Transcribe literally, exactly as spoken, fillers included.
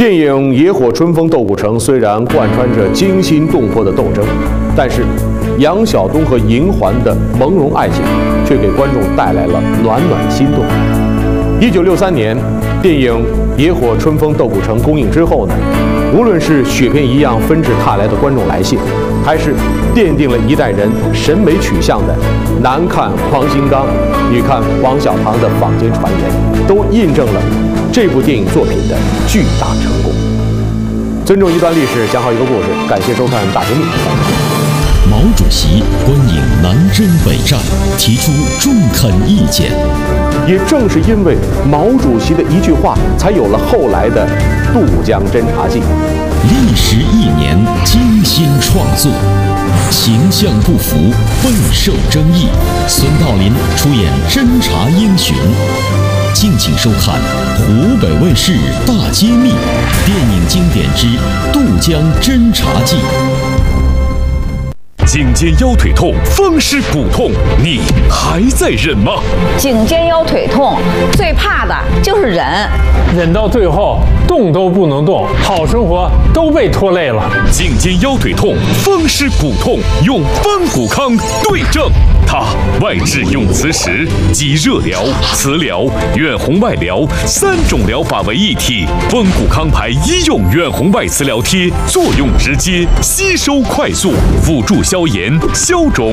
电影《野火春风斗古城》虽然贯穿着惊心动魄的斗争，但是杨晓东和银环的朦胧爱情却给观众带来了暖暖心动。一九六三年，电影《野火春风斗古城》公映之后呢，无论是雪片一样纷至沓来的观众来信，还是奠定了一代人审美取向的男看黄金刚，女看王小棠的坊间传言，都印证了这部电影作品的巨大成功。尊重一段历史，讲好一个故事。感谢收看《大揭秘》。 毛主席观影南征北战，提出中肯意见。 也正是因为毛主席的一句话，才有了后来的渡江侦察记。 历时一年，精心创作，形象不符，备受争议。孙道临出演侦察英雄。敬请收看湖北卫视《大揭秘》电影经典之《渡江侦察记》。 颈肩腰腿痛，风湿骨痛，你还在忍吗？ 颈肩腰腿痛，最怕的就是忍， 忍到最后动都不能动，好生活都被拖累了。 颈肩腰腿痛，风湿骨痛，用风骨康对症。它外治用磁石，集热疗、磁疗、远红外疗三种疗法为一体。风骨康牌医用远红外磁疗贴，作用直接，吸收快速，辅助消炎、消肿、